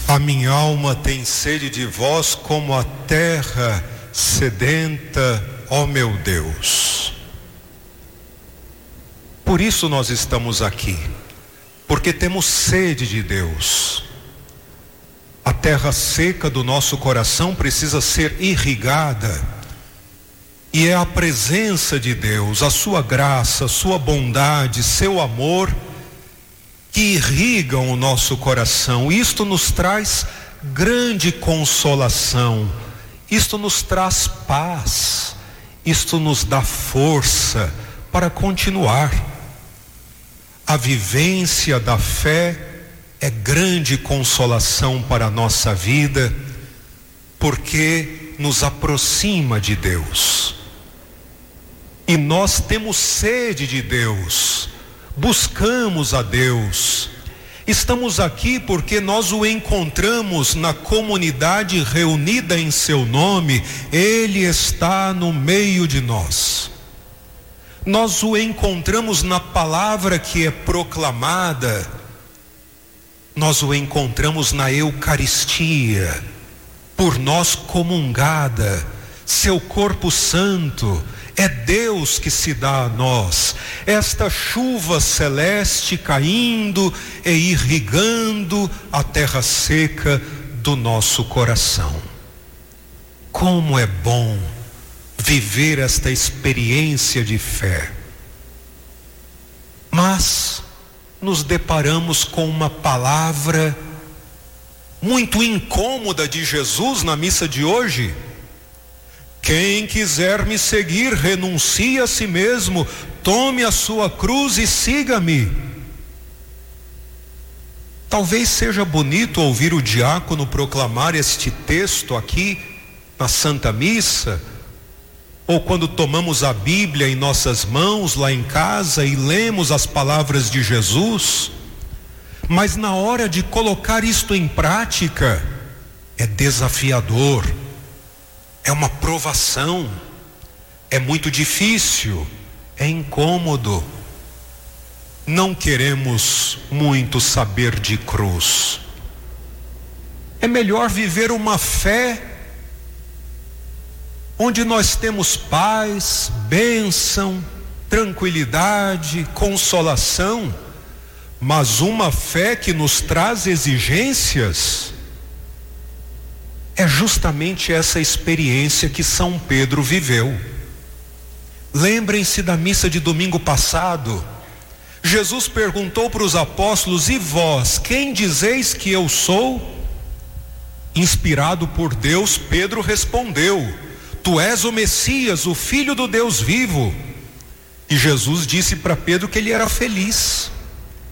A minha alma tem sede de vós como a terra sedenta, ó meu Deus. Por isso nós estamos aqui, porque temos sede de Deus. A terra seca do nosso coração precisa ser irrigada, e é a presença de Deus, a sua graça, a sua bondade, seu amor, que irrigam o nosso coração. Isto nos traz grande consolação, isto nos traz paz, isto nos dá força para continuar. A vivência da fé é grande consolação para a nossa vida, porque nos aproxima de Deus. E nós temos sede de Deus, buscamos a Deus. Estamos aqui porque nós o encontramos na comunidade reunida em seu nome. Ele está no meio de nós. Nós o encontramos na palavra que é proclamada. Nós o encontramos na Eucaristia, por nós comungada. Seu corpo santo, é Deus que se dá a nós. Esta chuva celeste caindo e irrigando a terra seca do nosso coração. Como é bom viver esta experiência de fé. Mas nos deparamos com uma palavra muito incômoda de Jesus na missa de hoje. Quem quiser me seguir, renuncie a si mesmo, tome a sua cruz e siga-me. Talvez seja bonito ouvir o diácono proclamar este texto aqui na Santa Missa, ou quando tomamos a Bíblia em nossas mãos lá em casa e lemos as palavras de Jesus, mas na hora de colocar isto em prática, é desafiador, é uma provação, é muito difícil, é incômodo. Não queremos muito saber de cruz. É melhor viver uma fé onde nós temos paz, bênção, tranquilidade, consolação, mas uma fé que nos traz exigências. É justamente essa experiência que São Pedro viveu. Lembrem-se da missa de domingo passado. Jesus perguntou para os apóstolos: e vós, quem dizeis que eu sou? Inspirado por Deus, Pedro respondeu: tu és o Messias, o Filho do Deus vivo. E Jesus disse para Pedro que ele era feliz.